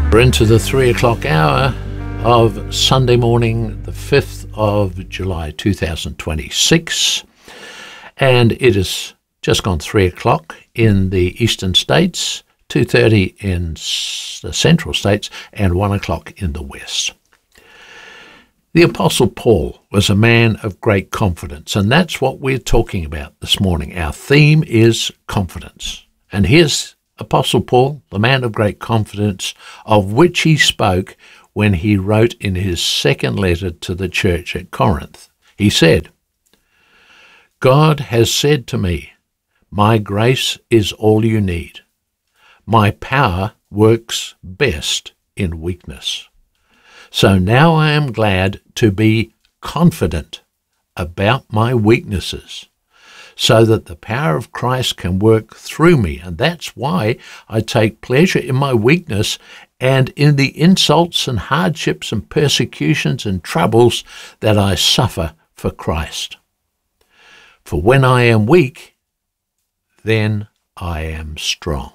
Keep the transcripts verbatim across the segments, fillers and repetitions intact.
We're into the three o'clock hour of Sunday morning, the fifth of July two thousand twenty-six, and it is just gone three o'clock in the eastern states, two thirty in the central states, and one o'clock in the west. The Apostle Paul was a man of great confidence, and that's what we're talking about this morning. Our theme is confidence. And here's Apostle Paul, the man of great confidence, of which he spoke when he wrote in his second letter to the church at Corinth. He said, "God has said to me, my grace is all you need. My power works best in weakness. So now I am glad to be confident about my weaknesses, so that the power of Christ can work through me. And that's why I take pleasure in my weakness and in the insults and hardships and persecutions and troubles that I suffer for Christ. For when I am weak, then I am strong."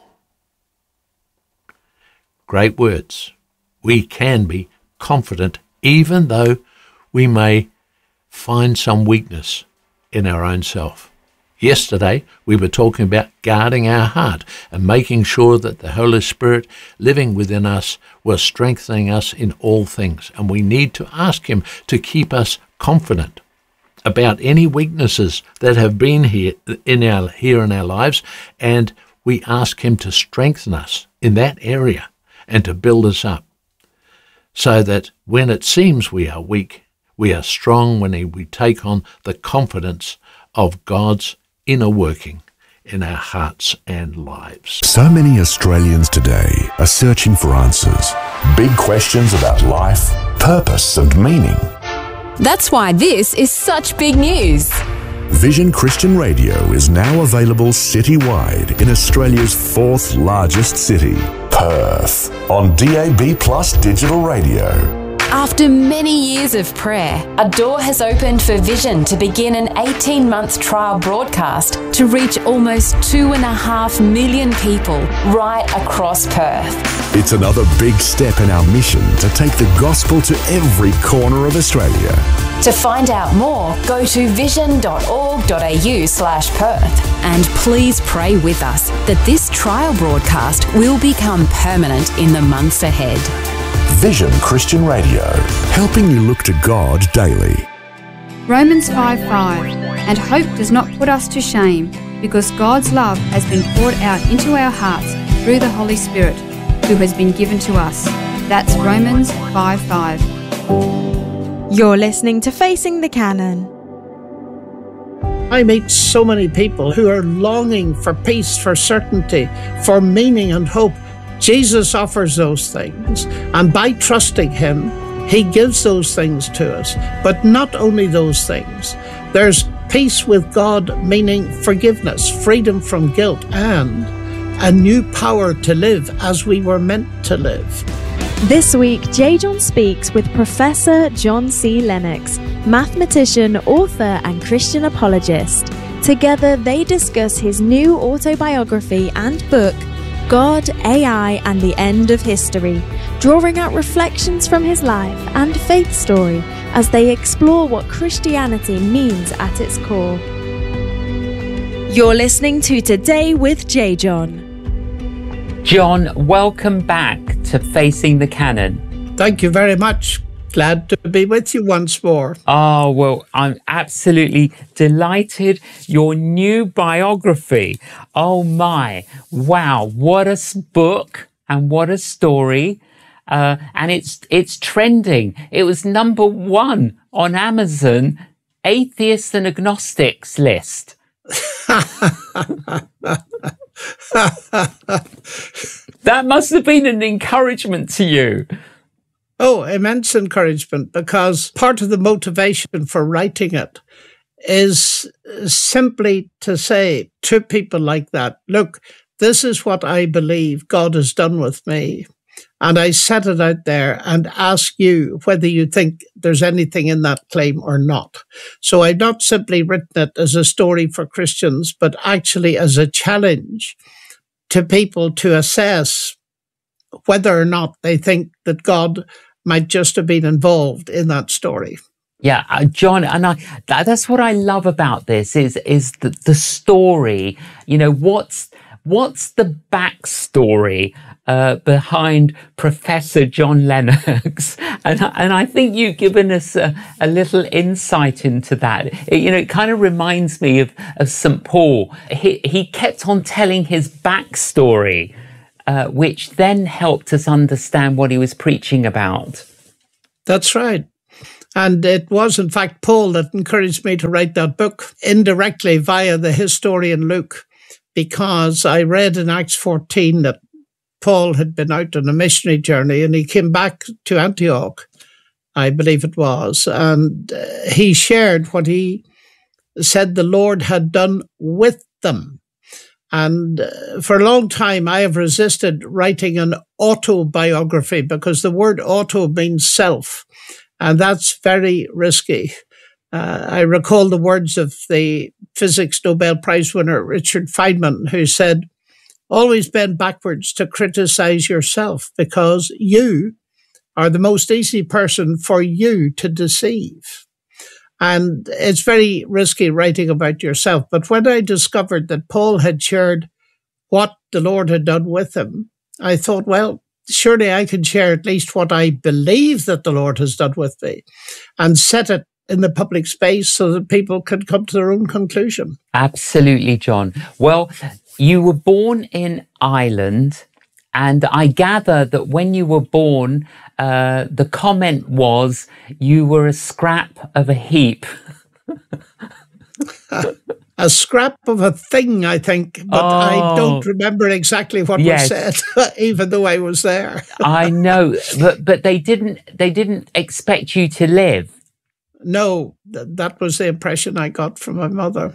Great words. We can be confident even though we may find some weakness in our own self. Yesterday, we were talking about guarding our heart and making sure that the Holy Spirit living within us was strengthening us in all things. And we need to ask Him to keep us confident about any weaknesses that have been here in our, here in our lives. And we ask Him to strengthen us in that area and to build us up, so that when it seems we are weak, we are strong when we take on the confidence of God's inner working in our hearts and lives. So many Australians today are searching for answers. Big questions about life, purpose and meaning. That's why this is such big news. Vision Christian Radio is now available citywide in Australia's fourth largest city, Perth, on D A B Plus digital radio. After many years of prayer, a door has opened for Vision to begin an eighteen-month trial broadcast to reach almost two and a half million people right across Perth. It's another big step in our mission to take the gospel to every corner of Australia. To find out more, go to vision.org.au slash Perth. And please pray with us that this trial broadcast will become permanent in the months ahead. Vision Christian Radio, helping you look to God daily. Romans five five, and hope does not put us to shame, because God's love has been poured out into our hearts through the Holy Spirit, who has been given to us. That's Romans five five. You're listening to Facing the Canon. I meet so many people who are longing for peace, for certainty, for meaning and hope. Jesus offers those things, and by trusting Him, He gives those things to us. But not only those things. There's peace with God, meaning forgiveness, freedom from guilt, and a new power to live as we were meant to live. This week, J. John speaks with Professor John C. Lennox, mathematician, author, and Christian apologist. Together, they discuss his new autobiography and book, God, A I, and the End of History, drawing out reflections from his life and faith story as they explore what Christianity means at its core. You're listening to Today with J. John. John, welcome back to Facing the Canon. Thank you very much. Glad to be with you once more. Oh, well, I'm absolutely delighted. Your new biography. Oh, my. Wow. What a book and what a story. Uh, and it's it's trending. It was number one on Amazon Atheists and Agnostics list. That must have been an encouragement to you. Oh, immense encouragement, because part of the motivation for writing it is simply to say to people like that, look, this is what I believe God has done with me. And I set it out there and ask you whether you think there's anything in that claim or not. So I've not simply written it as a story for Christians, but actually as a challenge to people to assess whether or not they think that God might just have been involved in that story. Yeah, uh, John, and I, that, that's what I love about this is is the, the story. You know, what's what's the backstory uh, behind Professor John Lennox? And, and I think you've given us a, a little insight into that. It, you know, it kind of reminds me of, of Saint Paul. He, he kept on telling his backstory, uh, which then helped us understand what he was preaching about. That's right. And it was, in fact, Paul that encouraged me to write that book indirectly via the historian Luke, because I read in Acts fourteen that Paul had been out on a missionary journey and he came back to Antioch, I believe it was, and uh, he shared what he said the Lord had done with them. And uh, for a long time, I have resisted writing an autobiography because the word auto means self, and that's very risky. Uh, I recall the words of the physics Nobel Prize winner Richard Feynman, who said, always bend backwards to criticize yourself because you are the most easy person for you to deceive. And it's very risky writing about yourself. But when I discovered that Paul had shared what the Lord had done with him, I thought, well, surely I can share at least what I believe that the Lord has done with me and set it in the public space so that people can come to their own conclusion. Absolutely, John. Well, you were born in Ireland, and I gather that when you were born, uh, the comment was you were a scrap of a heap. A scrap of a thing, I think, but oh, I don't remember exactly what yes. was said, even though I was there. I know, but but they didn't they didn't expect you to live. No, th- that was the impression I got from my mother.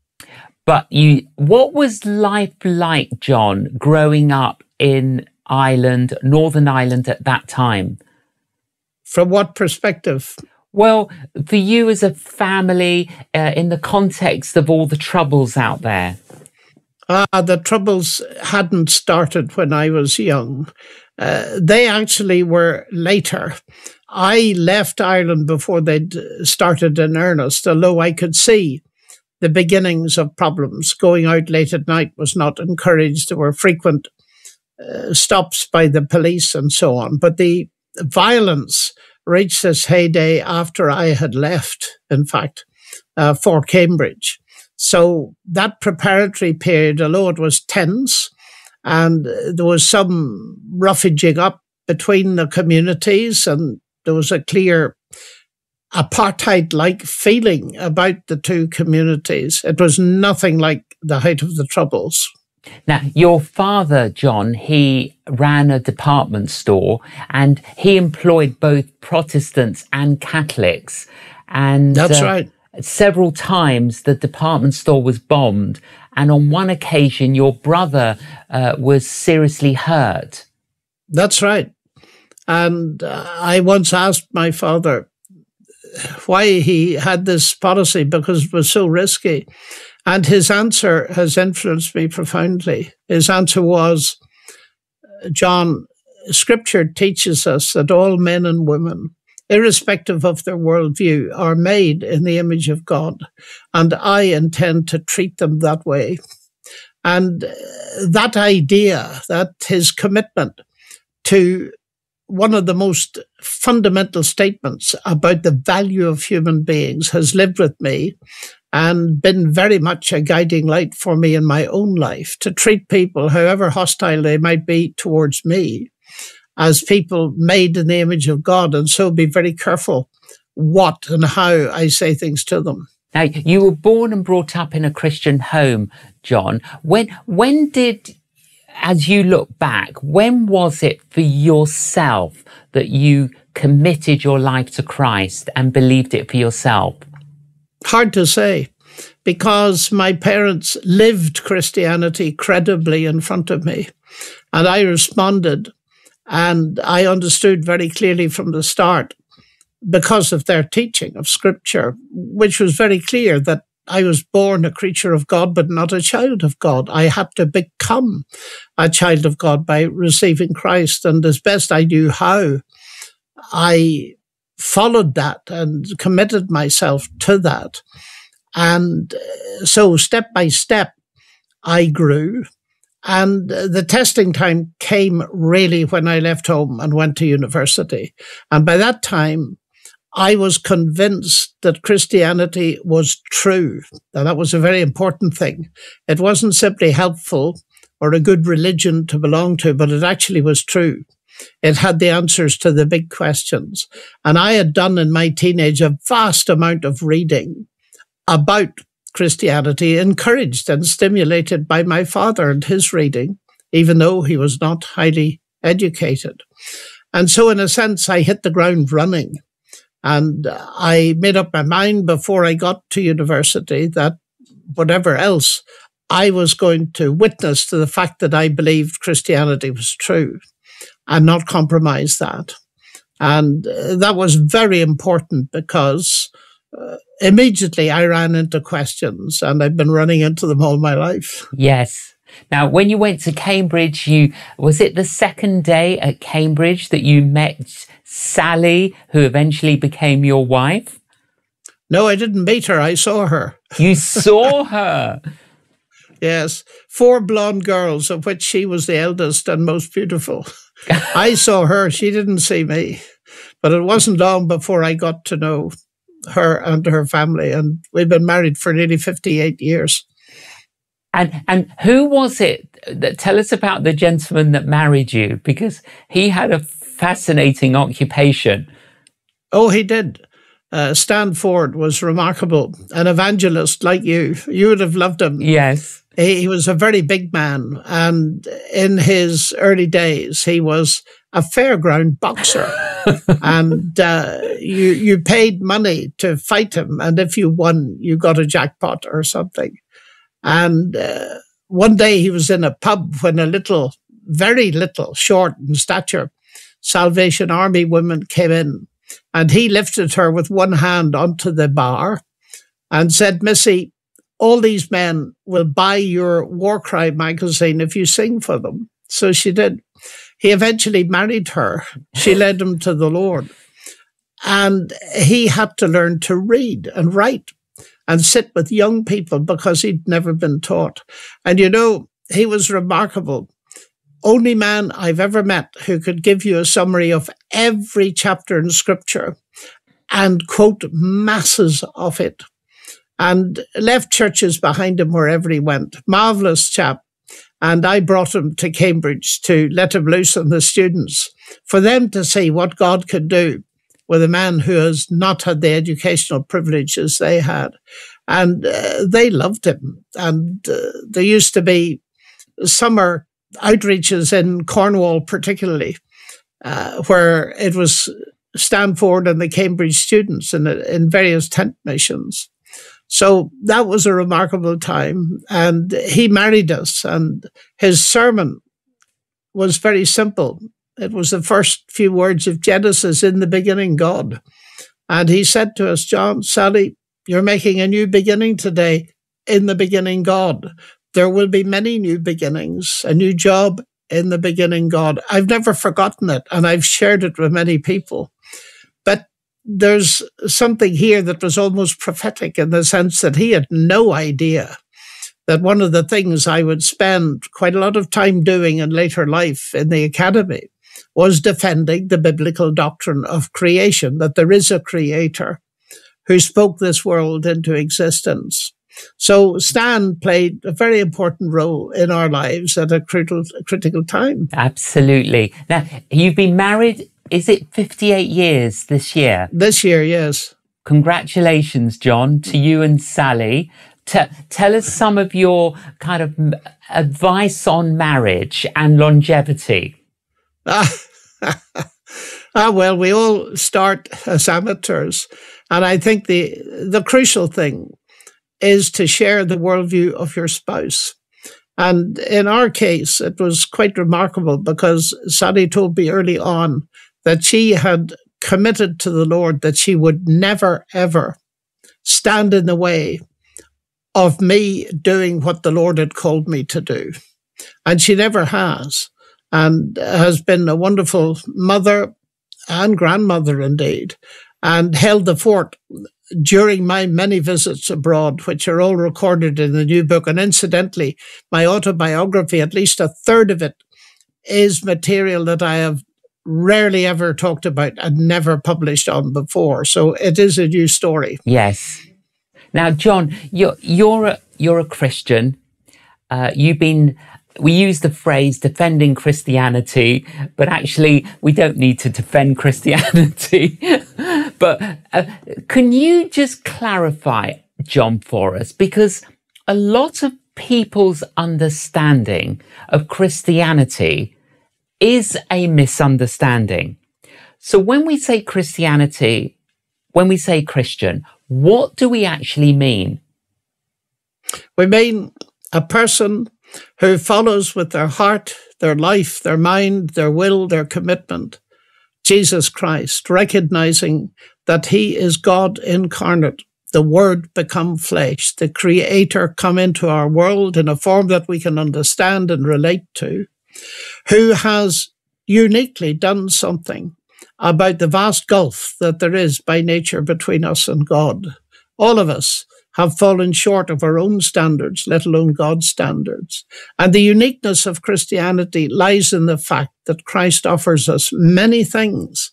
But you, what was life like, John, growing up in Ireland, Northern Ireland at that time? From what perspective? Well, for you as a family, uh, in the context of all the troubles out there. Ah, uh, the troubles hadn't started when I was young. Uh, they actually were later. I left Ireland before they'd started in earnest, although I could see the beginnings of problems. Going out late at night was not encouraged. There were frequent uh, stops by the police and so on. But the violence reached its heyday after I had left, in fact, uh, for Cambridge. So that preparatory period, although it was tense, and there was some roughaging up between the communities, and there was a clear apartheid-like feeling about the two communities. It was nothing like the height of the Troubles. Now, your father, John, he ran a department store and he employed both Protestants and Catholics. And that's uh, right. Several times the department store was bombed. And on one occasion, your brother uh, was seriously hurt. That's right. And uh, I once asked my father why he had this policy, because it was so risky. And his answer has influenced me profoundly. His answer was, John, Scripture teaches us that all men and women, irrespective of their worldview, are made in the image of God, and I intend to treat them that way. And that idea, that his commitment to one of the most fundamental statements about the value of human beings has lived with me and been very much a guiding light for me in my own life, to treat people, however hostile they might be towards me, as people made in the image of God, and so be very careful what and how I say things to them. Now, you were born and brought up in a Christian home, John. When, when did, as you look back, when was it for yourself that you committed your life to Christ and believed it for yourself? Hard to say, because my parents lived Christianity credibly in front of me, and I responded, and I understood very clearly from the start, because of their teaching of Scripture, which was very clear that I was born a creature of God, but not a child of God. I had to become a child of God by receiving Christ. And as best I knew how, I followed that and committed myself to that. And so step by step, I grew. And the testing time came really when I left home and went to university. And by that time, I was convinced that Christianity was true. Now, that was a very important thing. It wasn't simply helpful or a good religion to belong to, but it actually was true. It had the answers to the big questions. And I had done in my teenage a vast amount of reading about Christianity, encouraged and stimulated by my father and his reading, even though he was not highly educated. And so in a sense, I hit the ground running. And I made up my mind before I got to university that whatever else, I was going to witness to the fact that I believed Christianity was true and not compromise that. And that was very important because uh, immediately I ran into questions, and I've been running into them all my life. Yes. Now, when you went to Cambridge, you was it the second day at Cambridge that you met Sally, who eventually became your wife? No, I didn't meet her. I saw her. You saw her? Yes. Four blonde girls, of which she was the eldest and most beautiful. I saw her. She didn't see me. But it wasn't long before I got to know her and her family. And we've been married for nearly fifty-eight years. And and who was it? That, tell us about the gentleman that married you, because he had a fascinating occupation. Oh, he did. Uh, Stan Ford was remarkable, an evangelist like you. You would have loved him. Yes. He, he was a very big man, and in his early days, he was a fairground boxer. and uh, you you paid money to fight him, and if you won, you got a jackpot or something. And uh, one day he was in a pub when a little, very little, short in stature, Salvation Army woman came in, and he lifted her with one hand onto the bar and said, "Missy, all these men will buy your War Cry magazine if you sing for them." So she did. He eventually married her. She led him to the Lord. And he had to learn to read and write and sit with young people because he'd never been taught. And you know, he was remarkable. Only man I've ever met who could give you a summary of every chapter in Scripture and quote masses of it, and left churches behind him wherever he went. Marvellous chap. And I brought him to Cambridge to let him loose on the students, for them to see what God could do with a man who has not had the educational privileges they had. And uh, they loved him. And uh, there used to be summer outreaches in Cornwall particularly, uh, where it was Stan Ford and the Cambridge students in, in various tent missions. So that was a remarkable time. And he married us, and his sermon was very simple. It was the first few words of Genesis, "In the beginning, God." And he said to us, "John, Sally, you're making a new beginning today. In the beginning, God. There will be many new beginnings, a new job in the beginning, God." I've never forgotten it, and I've shared it with many people. But there's something here that was almost prophetic in the sense that he had no idea that one of the things I would spend quite a lot of time doing in later life in the academy was defending the biblical doctrine of creation, that there is a creator who spoke this world into existence. So Stan played a very important role in our lives at a critical, critical time. Absolutely. Now, you've been married, is it fifty-eight years this year? This year, yes. Congratulations, John, to you and Sally. T- tell us some of your kind of advice on marriage and longevity. Ah, ah, well, we all start as amateurs. And I think the the crucial thing is to share the worldview of your spouse. And in our case, it was quite remarkable because Sally told me early on that she had committed to the Lord that she would never, ever stand in the way of me doing what the Lord had called me to do. And she never has, and has been a wonderful mother and grandmother indeed, and held the fort during my many visits abroad, which are all recorded in the new book. And incidentally, my autobiography, at least a third of it, is material that I have rarely ever talked about and never published on before. So it is a new story. Yes. Now, John, you're you're a, you're a Christian. Uh, you've been. We use the phrase defending Christianity, but actually we don't need to defend Christianity. But uh, can you just clarify, John, for us? Because a lot of people's understanding of Christianity is a misunderstanding. So when we say Christianity, when we say Christian, what do we actually mean? We mean a person who follows with their heart, their life, their mind, their will, their commitment, Jesus Christ, recognizing that he is God incarnate, the Word become flesh, the Creator come into our world in a form that we can understand and relate to, who has uniquely done something about the vast gulf that there is by nature between us and God. All of us have fallen short of our own standards, let alone God's standards. And the uniqueness of Christianity lies in the fact that Christ offers us many things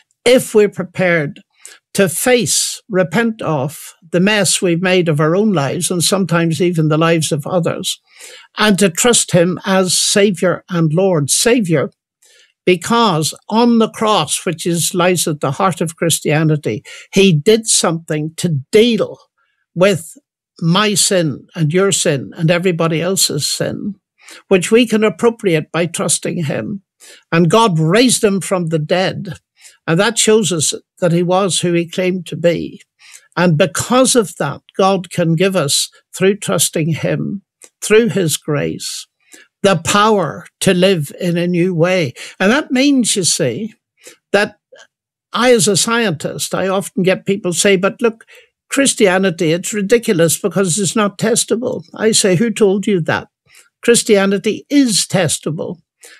if we're prepared to face, repent of the mess we've made of our own lives and sometimes even the lives of others, and to trust him as Savior and Lord. Savior, because on the cross, which is lies at the heart of Christianity, he did something to deal with my sin and your sin and everybody else's sin, which we can appropriate by trusting him. And God raised him from the dead. And that shows us that he was who he claimed to be. And because of that, God can give us, through trusting him, through his grace, the power to live in a new way. And that means, you see, that I, as a scientist, I often get people say, but look, Christianity, it's ridiculous because it's not testable. I say, who told you that? Christianity is testable.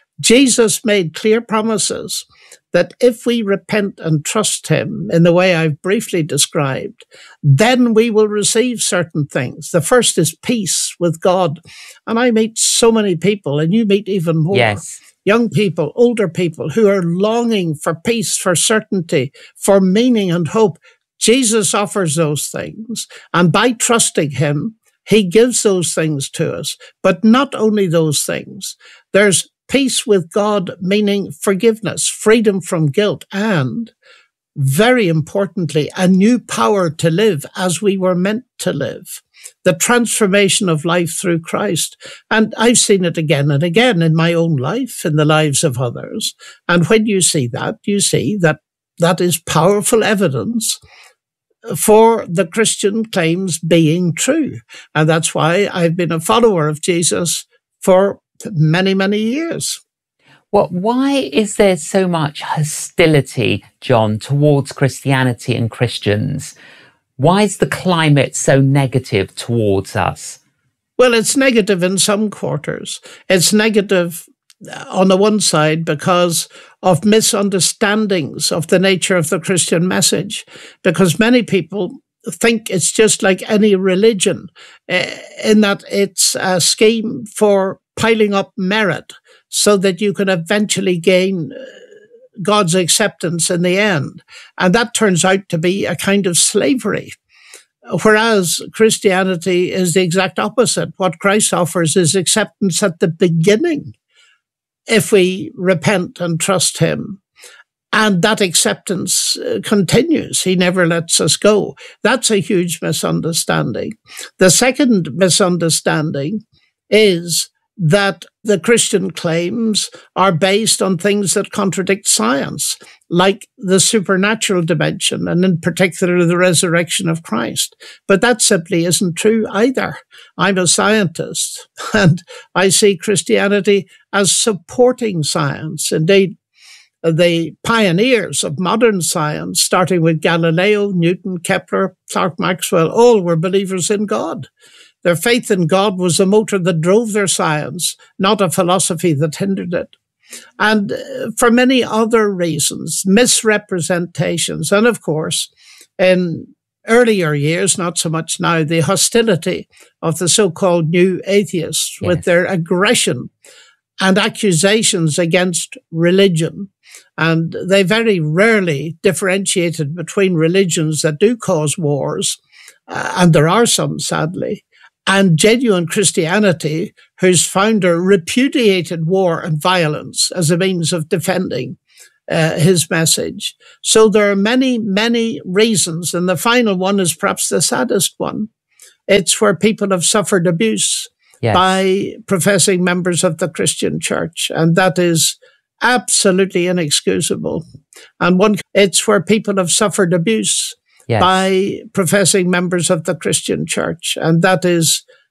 Jesus made clear promises that if we repent and trust him in the way I've briefly described, then we will receive certain things. The first is peace with God. And I meet so many people, and you meet even more. Yes. Young people, older people who are longing for peace, for certainty, for meaning and hope. Jesus offers those things, and by trusting him, he gives those things to us. But not only those things. There's peace with God, meaning forgiveness, freedom from guilt, and, very importantly, a new power to live as we were meant to live. The transformation of life through Christ. And I've seen it again and again in my own life, in the lives of others. And when you see that, you see that that is powerful evidence for the Christian claims being true. And that's why I've been a follower of Jesus for many, many years. Well, why is there so much hostility, John, towards Christianity and Christians? Why is the climate so negative towards us? Well, it's negative in some quarters. It's negative on the one side because of misunderstandings of the nature of the Christian message, because many people think it's just like any religion, uh, in that it's a scheme for piling up merit so that you can eventually gain God's acceptance in the end. And that turns out to be a kind of slavery. Whereas Christianity is the exact opposite. What Christ offers is acceptance at the beginning, if we repent and trust him. And that acceptance continues. He never lets us go. That's a huge misunderstanding. The second misunderstanding is that the Christian claims are based on things that contradict science, like the supernatural dimension, and in particular the resurrection of Christ. But that simply isn't true either. I'm a scientist, and I see Christianity as supporting science. Indeed, the pioneers of modern science, starting with Galileo, Newton, Kepler, Clerk Maxwell, all were believers in God. Their faith in God was the motor that drove their science, not a philosophy that hindered it. And for many other reasons, misrepresentations, and of course, in earlier years, not so much now, the hostility of the so-called new atheists yes. with their aggression and accusations against religion. And they very rarely differentiated between religions that do cause wars, uh, and there are some, sadly, and genuine Christianity, whose founder repudiated war and violence as a means of defending uh, his message. So there are many, many reasons, and the final one is perhaps the saddest one. It's where people have suffered abuse yes. by professing members of the Christian church, and that is absolutely inexcusable. And one, it's where people have suffered abuse yes. by professing members of the Christian church, and that is